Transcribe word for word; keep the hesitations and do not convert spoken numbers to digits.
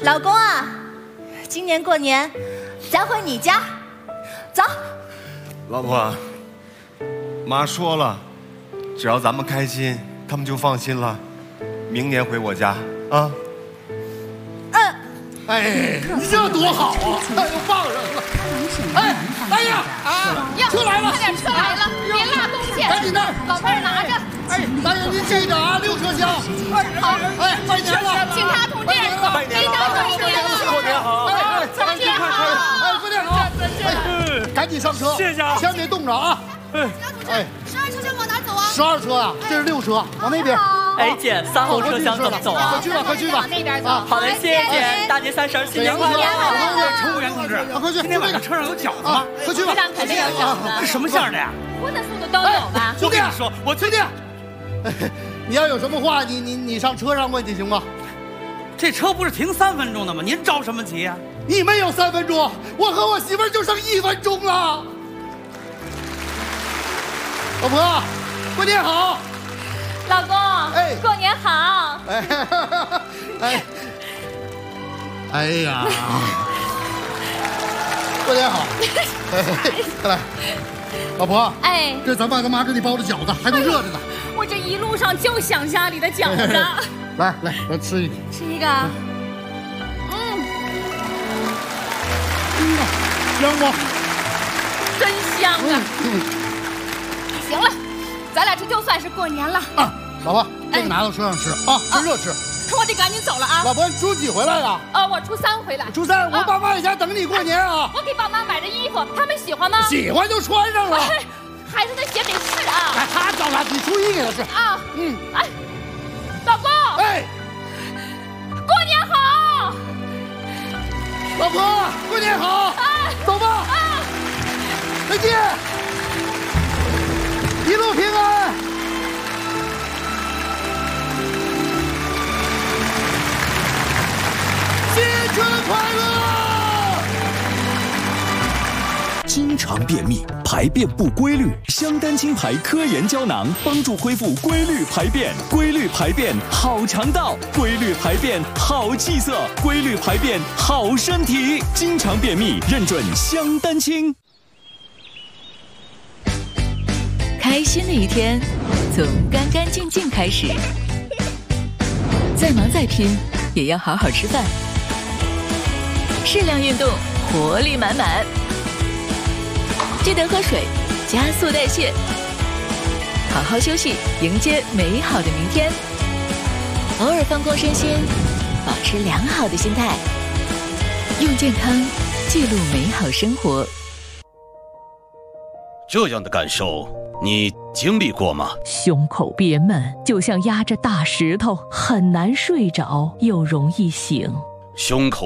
老公啊，今年过年咱回你家，走。 老婆，妈说了，只要咱们开心，他们就放心了。明年回我家啊。 嗯。 哎，你这多好啊！哎，又放上了。哎，大爷啊，车来了， 快点，车来了，别落东西。 赶紧的， 老伴儿拿着。 哎，大爷您记着啊，六车厢。 好， 哎，拜年了， 警察同志，领导同志了， 过年好， 哎， 过年好， 哎，过年好，再见，赶紧上车， 谢谢啊， 千万别冻着啊。 哎，十二车厢往哪走啊？ 十二车啊，这是六车，往那边。 哎姐，三号车厢怎么走啊？ 快去吧，快去吧， 往那边走。 好嘞，谢谢姐，大年三十新年快乐！ 乘务员同志，快去！ 今天晚上车上有饺子吗？ 快去吧！ 车上肯定有饺子。 这什么馅的呀？ 荤的素的都有吧？ 我跟你说，我兄弟，你要有什么话，你你你上车上问去行吗？ 这车不是停三分钟的吗？您着什么急呀？ 你没有三分钟，我和我媳妇儿就剩一分钟了。老婆，过年好！ 老公， 哎， 过年好！ 哎，哎，哎呀，过年好！哎，快来，老婆， 哎， 这咱爸他妈给你包的饺子还都热着呢。 我这一路上就想家里的饺子。 来来，来吃一个， 吃一个。嗯， 嗯呐，香不？ 真香啊！ 嗯。 行了，咱俩这就算是过年了啊！老婆，这个拿到车上吃啊，趁热吃。 我得赶紧走了啊！ 老婆，你初几回来的？ 呃，我初三回来。 初三，我爸妈在家等你过年啊！ 我给爸妈买的衣服，他们喜欢吗？ 喜欢就穿上了。 孩子的鞋得试啊！ 哎，他找他，你初一给他试啊。嗯，哎，老公， 哎， 过年好！ 老婆，过年好！ 哎， 走吧。 啊， 再见。一路平安。新春快乐！ 经常便秘，排便不规律，香丹青牌科研胶囊帮助恢复规律排便，规律排便好肠道，规律排便好气色，规律排便好身体。经常便秘认准香丹青。 开心的一天，从干干净净开始。再忙再拼，也要好好吃饭。适量运动，活力满满。记得喝水，加速代谢。好好休息，迎接美好的明天。偶尔放空身心，保持良好的心态。用健康记录美好生活。 这样的感受你经历过吗？ 胸口憋闷，就像压着大石头，很难睡着，又容易醒。 胸口